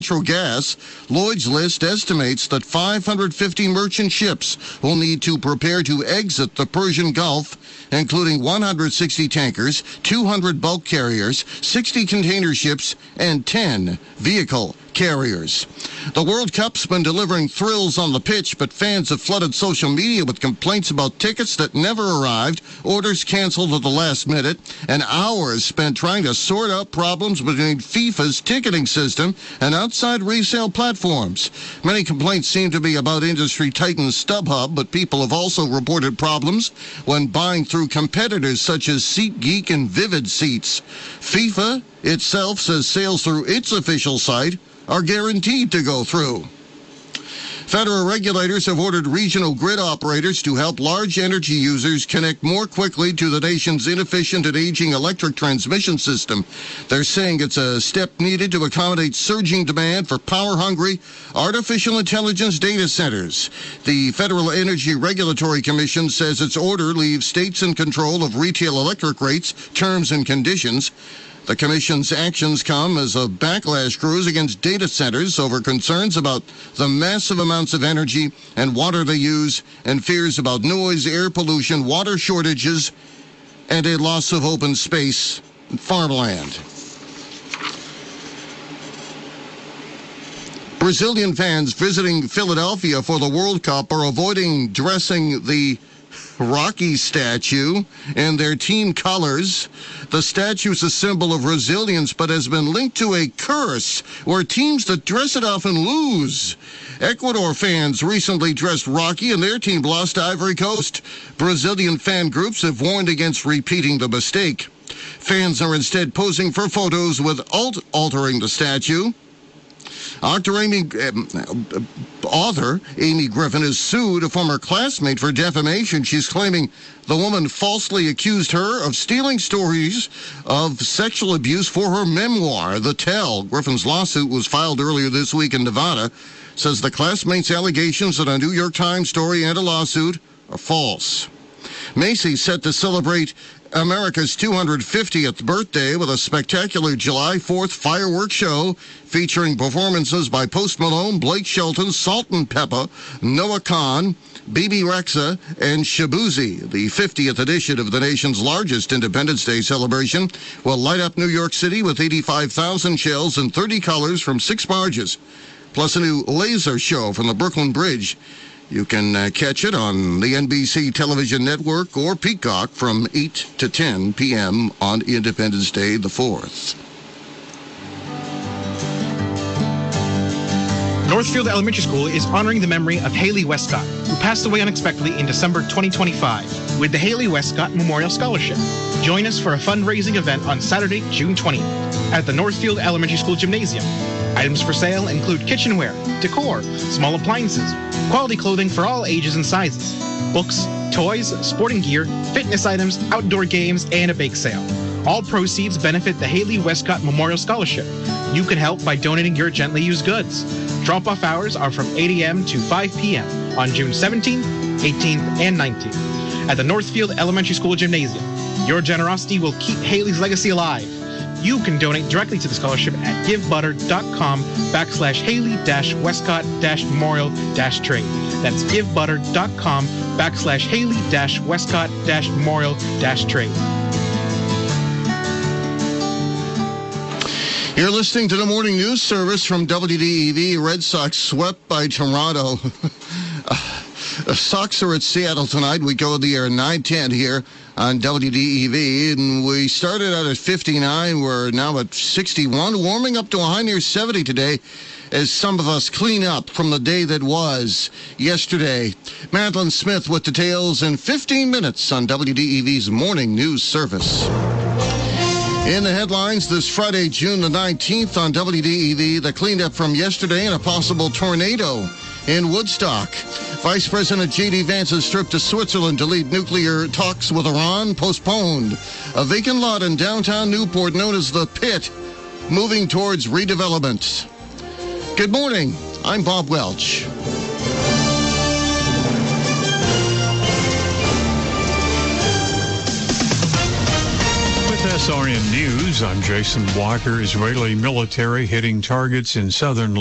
natural gas, Lloyd's List estimates that 550 merchant ships will need to prepare to exit the Persian Gulf, including 160 tankers, 200 bulk carriers, 60 container ships, and 10 vehicle carriers. The World Cup's been delivering thrills on the pitch, but fans have flooded social media with complaints about tickets that never arrived, orders canceled at the last minute, and hours spent trying to sort out problems between FIFA's ticketing system and outside resale platforms. Many complaints seem to be about industry titan StubHub, but people have also reported problems when buying through competitors such as SeatGeek and Vivid Seats. FIFA itself says sales through its official site are guaranteed to go through. Federal regulators have ordered regional grid operators to help large energy users connect more quickly to the nation's inefficient and aging electric transmission system. They're saying it's a step needed to accommodate surging demand for power-hungry, artificial intelligence data centers. The Federal Energy Regulatory Commission says its order leaves states in control of retail electric rates, terms, and conditions. The Commission's actions come as a backlash grows against data centers over concerns about the massive amounts of energy and water they use and fears about noise, air pollution, water shortages, and a loss of open space and farmland. Brazilian fans visiting Philadelphia for the World Cup are avoiding dressing the Rocky statue in their team colors. The statue is a symbol of resilience, but has been linked to a curse where teams that dress it often lose. Ecuador fans recently dressed Rocky and their team lost to Ivory Coast. Brazilian fan groups have warned against repeating the mistake. Fans are instead posing for photos without altering the statue. Author Amy Griffin has sued a former classmate for defamation. She's claiming the woman falsely accused her of stealing stories of sexual abuse for her memoir, The Tell. Griffin's lawsuit was filed earlier this week in Nevada. Says the classmate's allegations in a New York Times story and a lawsuit are false. Macy's set to celebrate America's 250th birthday with a spectacular July 4th fireworks show featuring performances by Post Malone, Blake Shelton, Salt-N-Pepa, Noah Kahan, Bebe Rexha, and Shabuzi. The 50th edition of the nation's largest Independence Day celebration will light up New York City with 85,000 shells in 30 colors from 6 barges, plus a new laser show from the Brooklyn Bridge. You can catch it on the NBC television network or Peacock from 8 to 10 p.m. on Independence Day the 4th. Northfield Elementary School is honoring the memory of Haley Westcott, who passed away unexpectedly in December 2025, with the Haley Westcott Memorial Scholarship. Join us for a fundraising event on Saturday, June 20th at the Northfield Elementary School Gymnasium. Items for sale include kitchenware, decor, small appliances, quality clothing for all ages and sizes, books, toys, sporting gear, fitness items, outdoor games, and a bake sale. All proceeds benefit the Haley Westcott Memorial Scholarship. You can help by donating your gently used goods. Drop-off hours are from 8 a.m. to 5 p.m. on June 17th, 18th, and 19th at the Northfield Elementary School Gymnasium. Your generosity will keep Haley's legacy alive. You can donate directly to the scholarship at givebutter.com/Haley-Westcott-Memorial-Trade. That's givebutter.com/Haley-Westcott-Memorial-Trade. You're listening to the morning news service from WDEV. Red Sox swept by Toronto. The Sox are at Seattle tonight. We go to the air 9:10 here on WDEV, and we started out at 59. We're now at 61, warming up to a high near 70 today as some of us clean up from the day that was yesterday. Madeline Smith with details in 15 minutes on WDEV's morning news service. In the headlines this Friday, June the 19th on WDEV, the cleanup from yesterday and a possible tornado in Woodstock. Vice President J.D. Vance's trip to Switzerland to lead nuclear talks with Iran postponed. A vacant lot in downtown Newport known as the Pit, moving towards redevelopment. Good morning. I'm Bob Welch. SRN News, I'm Jason Walker. Israeli military hitting targets in southern